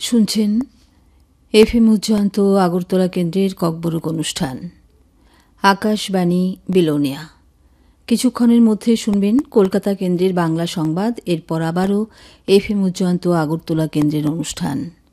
শুনছেন এফএম উজ্জয়ন্ত আগরতলা কেন্দ্রের ককবরক অনুষ্ঠান আকাশবাণী বিলোনিয়া। কিছুক্ষণের মধ্যে শুনবেন কলকাতা কেন্দ্রের বাংলা সংবাদ। এরপর আবারও এফএম উজ্জয়ন্ত আগরতলা কেন্দ্রের অনুষ্ঠান।